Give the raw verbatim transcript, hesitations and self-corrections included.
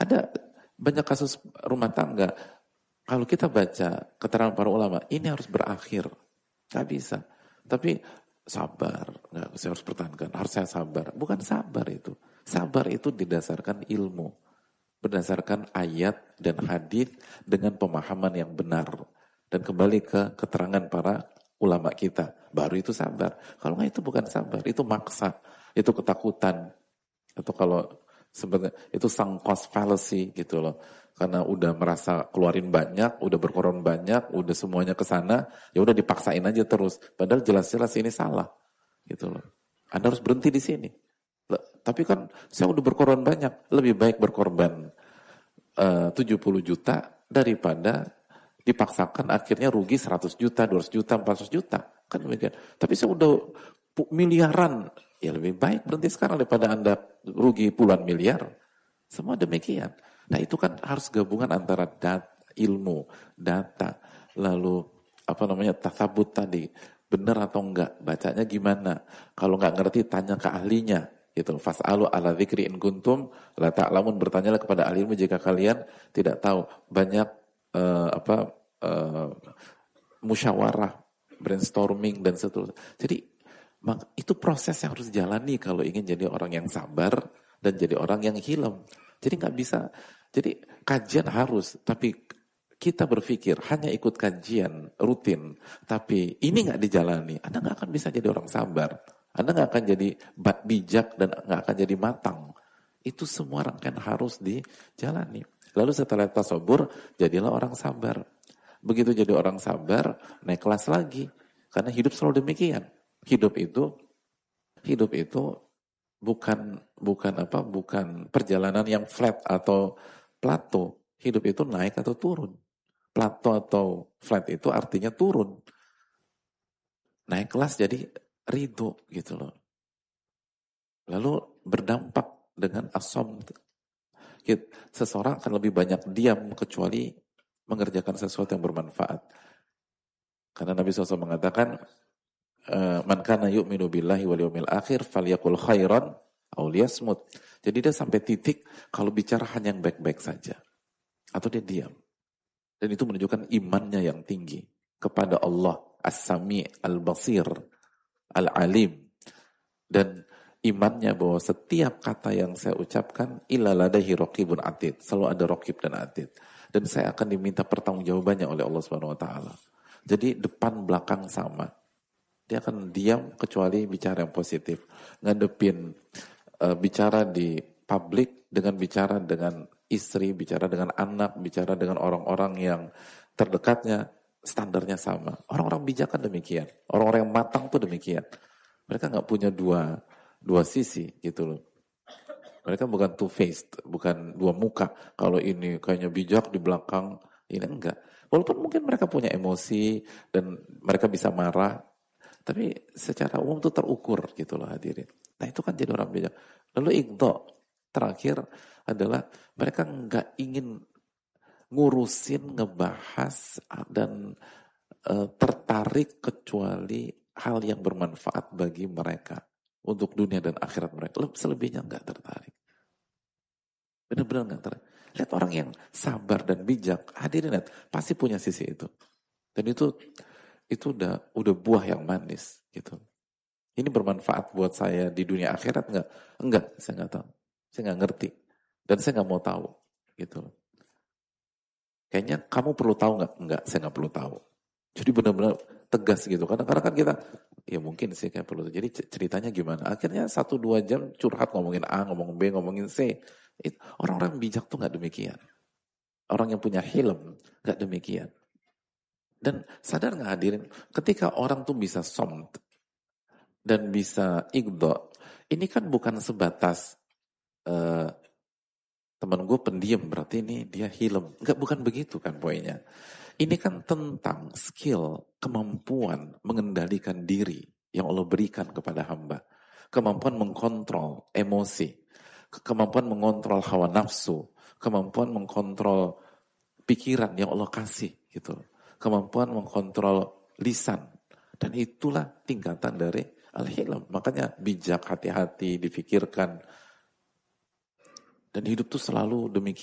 Ada banyak kasus rumah tangga, kalau kita baca keterangan para ulama, ini harus berakhir. Gak bisa. Tapi sabar, nggak, saya harus pertahankan, harus saya sabar. Bukan sabar itu. Sabar itu didasarkan ilmu. Berdasarkan ayat dan hadis dengan pemahaman yang benar. Dan kembali ke keterangan para ulama kita. Baru itu sabar. Kalau nggak itu bukan sabar, itu maksa. Itu ketakutan. Atau kalau sebenarnya itu sunk cost fallacy gitu loh. Karena udah merasa keluarin banyak, udah berkorban banyak, udah semuanya ke sana, ya udah dipaksain aja terus. Padahal jelas-jelas ini salah, gitu loh. Anda harus berhenti di sini. Tapi kan saya udah berkorban banyak, lebih baik berkorban uh, tujuh puluh juta daripada dipaksakan akhirnya rugi seratus juta, dua ratus juta, empat ratus juta. Kan demikian. Tapi saya udah miliaran, ya lebih baik berhenti sekarang daripada Anda rugi puluhan miliar. Semua demikian. Nah itu kan harus gabungan antara dat, ilmu, data, lalu apa namanya tasabut tadi, benar atau enggak, bacanya gimana, kalau enggak ngerti tanya ke ahlinya, gitu. Fas'alu ala dzikri in kuntum la ta'lamun, bertanyalah kepada ahli ilmu jika kalian tidak tahu. Banyak uh, apa uh, musyawarah, brainstorming dan seterusnya. Jadi itu proses yang harus dijalani kalau ingin jadi orang yang sabar dan jadi orang yang hilm. Jadi nggak bisa, jadi kajian harus, tapi kita berpikir hanya ikut kajian rutin, tapi ini nggak dijalani, Anda nggak akan bisa jadi orang sabar, Anda nggak akan jadi bijak dan nggak akan jadi matang. Itu semua rangkaian harus dijalani. Lalu setelah tasawur, jadilah orang sabar. Begitu jadi orang sabar, naik kelas lagi, karena hidup selalu demikian. Hidup itu, hidup itu bukan bukan apa bukan perjalanan yang flat atau plato. Hidup itu naik atau turun. Plato atau flat itu artinya turun. Naik kelas jadi ridho gitu loh. Lalu berdampak dengan asom. Seseorang akan lebih banyak diam kecuali mengerjakan sesuatu yang bermanfaat. Karena Nabi shallallahu alaihi wasallam mengatakan, man kana yu'minu billahi wal yawmil akhir falyakul khairan aw liyasmut. Jadi dia sampai titik kalau bicara hanya yang baik-baik saja atau dia diam. Dan itu menunjukkan imannya yang tinggi kepada Allah As-Sami' Al-Basir Al-Alim, dan imannya bahwa setiap kata yang saya ucapkan illa ladaihi raqibun atid, selalu ada raqib dan atid, dan saya akan diminta pertanggungjawabannya oleh Allah Subhanahu wa taala. Jadi depan belakang sama. Dia akan diam kecuali bicara yang positif. Ngadepin uh, bicara di publik dengan bicara dengan istri, bicara dengan anak, bicara dengan orang-orang yang terdekatnya, standarnya sama. Orang-orang bijak kan demikian. Orang-orang yang matang tuh demikian. Mereka nggak punya dua dua sisi gitu loh. Mereka bukan two-faced, bukan dua muka. Kalau ini kayaknya bijak di belakang, ini enggak. Walaupun mungkin mereka punya emosi dan mereka bisa marah, tapi secara umum itu terukur gitu loh hadirin. Nah itu kan jadi orang bijak. Lalu iqdha, terakhir adalah mereka nggak ingin ngurusin, ngebahas dan e, tertarik kecuali hal yang bermanfaat bagi mereka untuk dunia dan akhirat mereka. Selebihnya nggak tertarik. Benar-benar nggak tertarik. Lihat orang yang sabar dan bijak, hadirin lihat, pasti punya sisi itu. Dan itu itu udah udah buah yang manis gitu. Ini bermanfaat buat saya di dunia akhirat enggak? Enggak, saya enggak tahu. Saya enggak ngerti dan saya enggak mau tahu gitu. Kayaknya kamu perlu tahu enggak? Enggak, saya enggak perlu tahu. Jadi benar-benar tegas gitu. Kadang-kadang kan kita ya mungkin sih kayak perlu. Jadi ceritanya gimana? Akhirnya satu dua jam curhat ngomongin A, ngomongin B, ngomongin C. Orang-orang bijak tuh enggak demikian. Orang yang punya hilm enggak demikian. Dan sadar nggak hadirin, ketika orang tuh bisa somt dan bisa iqdha, ini kan bukan sebatas uh, teman gue pendiam berarti ini dia hilm. Nggak, bukan begitu kan poinnya. Ini kan tentang skill, kemampuan mengendalikan diri yang Allah berikan kepada hamba. Kemampuan mengkontrol emosi, kemampuan mengontrol hawa nafsu, kemampuan mengkontrol pikiran yang Allah kasih gitu. Kemampuan mengkontrol lisan. Dan itulah tingkatan dari al-hilm. Makanya bijak, hati-hati, difikirkan. Dan hidup tuh selalu demikian.